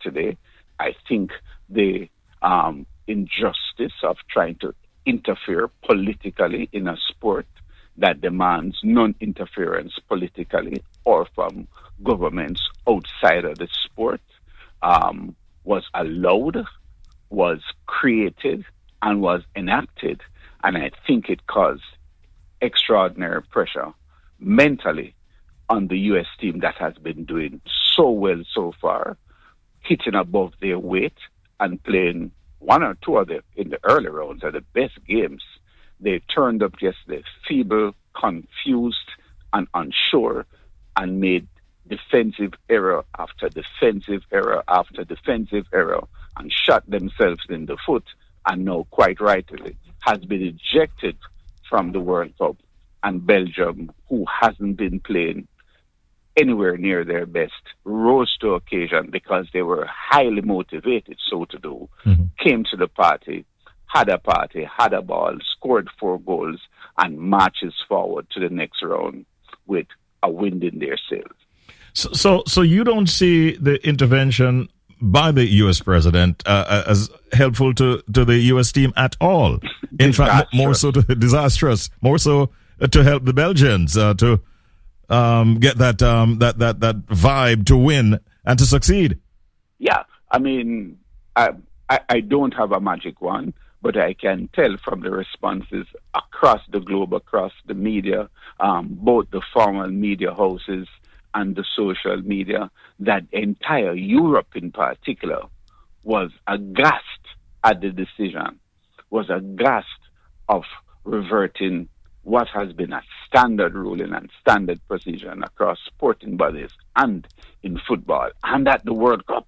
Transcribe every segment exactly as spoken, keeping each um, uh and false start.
yesterday. I think the um, injustice of trying to interfere politically in a sport that demands non-interference politically or from governments outside of the sport um, was allowed, was created, and was enacted. And I think it caused extraordinary pressure mentally on the U S team that has been doing so well so far, hitting above their weight and playing one or two of the in the early rounds are the best games. They turned up yesterday feeble, confused, and unsure, and made defensive error after defensive error after defensive error, and shot themselves in the foot, and now, quite rightly, has been ejected from the World Cup. And Belgium, who hasn't been playing anywhere near their best, rose to occasion because they were highly motivated so to do, mm-hmm. came to the party, had a party, had a ball, scored four goals, and marches forward to the next round with a wind in their sails. So, so, so you don't see the intervention by the U S president uh, as helpful to, to the U S team at all? In fact, more so to disastrous, more so to help the Belgians uh, to um, get that um, that that that vibe to win and to succeed. Yeah, I mean, I, I I don't have a magic wand, but I can tell from the responses across the globe, across the media, um, both the formal media houses and the social media, that entire Europe in particular was aghast at the decision, was aghast of reverting what has been a standard ruling and standard procedure across sporting bodies and in football and at the World Cup.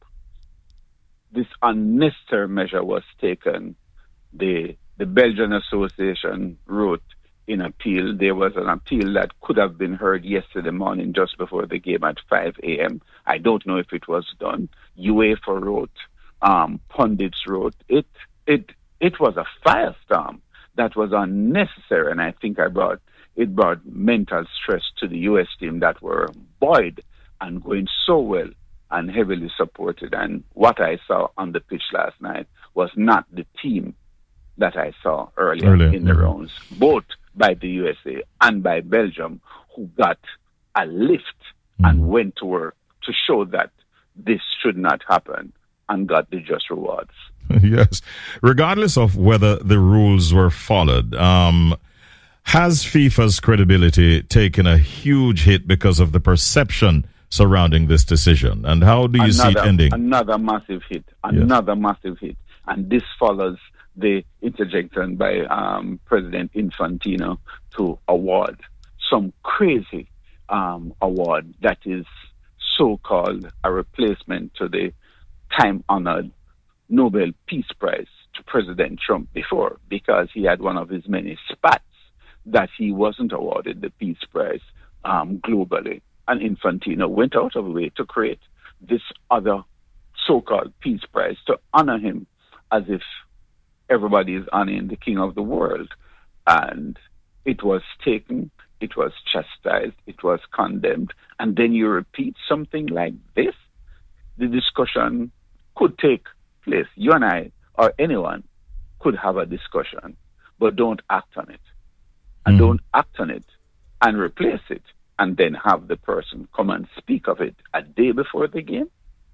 This unnecessary measure was taken. The the Belgian Association wrote in appeal. There was an appeal that could have been heard yesterday morning just before the game at five a.m. I don't know if it was done. UEFA wrote, um, pundits wrote. It it it was a firestorm that was unnecessary, and I think I brought it brought mental stress to the U S team that were buoyed and going so well and heavily supported. And what I saw on the pitch last night was not the team that I saw earlier, earlier in the mm-hmm. rounds, both by the U S A and by Belgium, who got a lift mm-hmm. and went to work to show that this should not happen and got the just rewards. Yes. Regardless of whether the rules were followed, um, has FIFA's credibility taken a huge hit because of the perception surrounding this decision? And how do you another, see it ending? Another massive hit. Another yes. massive hit. And this follows the interjection by um, President Infantino to award some crazy um, award that is so-called a replacement to the time-honored Nobel Peace Prize to President Trump before, because he had one of his many spats that he wasn't awarded the Peace Prize um, globally. And Infantino went out of the way to create this other so-called Peace Prize to honor him as if everybody is honoring the king of the world. And it was taken, it was chastised, it was condemned, and then you repeat something like this? The discussion could take place. You and I, or anyone, could have a discussion, but don't act on it. And mm. don't act on it and replace it, and then have the person come and speak of it a day before the game,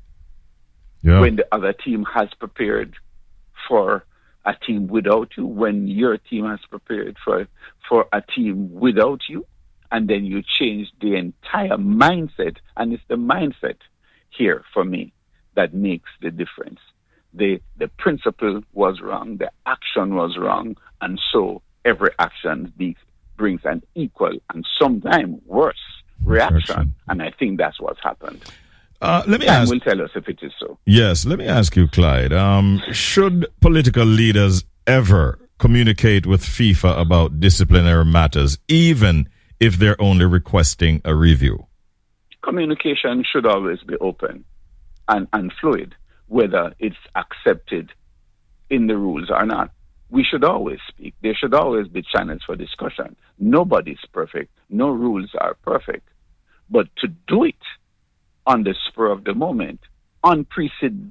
yeah. when the other team has prepared for a team without you, when your team has prepared for for a team without you, and then you change the entire mindset. And it's the mindset here for me that makes the difference. The the principle was wrong, the action was wrong, and so every action be, brings an equal and sometimes worse reaction. And I think that's what's happened. Uh, let me Time ask. will tell us if it is so. Yes, let me ask you, Clyde. Um, should political leaders ever communicate with FIFA about disciplinary matters, even if they're only requesting a review? Communication should always be open and, and fluid, whether it's accepted in the rules or not. We should always speak. There should always be channels for discussion. Nobody's perfect. No rules are perfect. But to do it on the spur of the moment, unprecedented